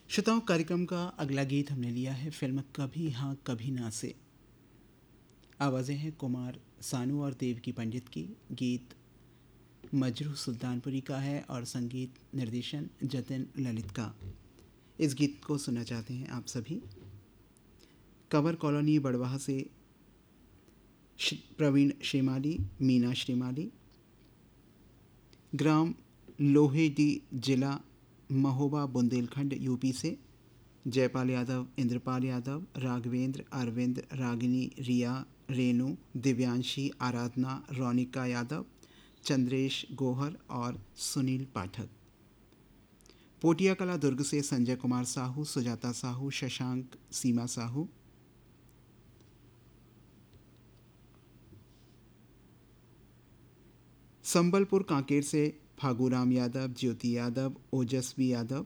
श्रोताओं, कार्यक्रम का अगला गीत हमने लिया है फिल्म कभी हाँ कभी ना से। आवाज़ें हैं कुमार सानू और देवकी पंडित की। गीत मजरू सुल्तानपुरी का है और संगीत निर्देशन जतिन ललित का। इस गीत को सुनना चाहते हैं आप सभी। कंवर कॉलोनी बड़वाह से प्रवीण श्रीमाली, मीना श्रीमाली, ग्राम लोहेडी, जिला महोबा, बुंदेलखंड, यूपी से जयपाल यादव, इंद्रपाल यादव, राघवेंद्र, अरविंद, रागिनी, रिया, रेणु, दिव्यांशी, आराधना, रौनिका यादव, चंद्रेश गोहर और सुनील पाठक। पोटिया कला दुर्ग से संजय कुमार साहू, सुजाता साहू, शशांक, सीमा साहू। संबलपुर कांकेर से फागूराम यादव, ज्योति यादव, ओजस्वी यादव।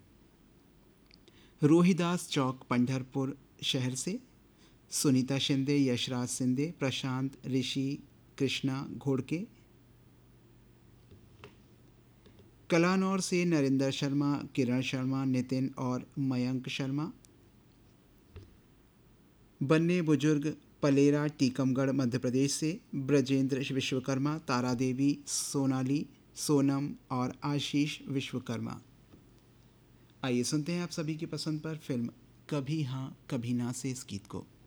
रोहिदास चौक पंढरपुर शहर से सुनीता शिंदे, यशराज शिंदे, प्रशांत, ऋषि, कृष्णा घोड़के। कलानौर से नरेंद्र शर्मा, किरण शर्मा, नितिन और मयंक शर्मा। बन्ने बुजुर्ग पलेरा, टीकमगढ़, मध्य प्रदेश से ब्रजेंद्र विश्वकर्मा, तारा देवी, सोनाली, सोनम और आशीष विश्वकर्मा। आइए सुनते हैं आप सभी की पसंद पर फिल्म कभी हाँ कभी ना से इस गीत को।